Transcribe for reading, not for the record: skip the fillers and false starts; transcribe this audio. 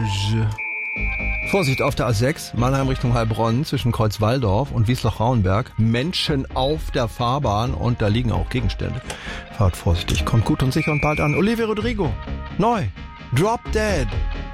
Garage. Vorsicht auf der A6, Mannheim Richtung Heilbronn zwischen Kreuzwalldorf und Wiesloch-Rauenberg. Menschen auf der Fahrbahn und da liegen auch Gegenstände. Fahrt vorsichtig, kommt gut und sicher und bald an. Olivia Rodrigo, neu, Drop Dead.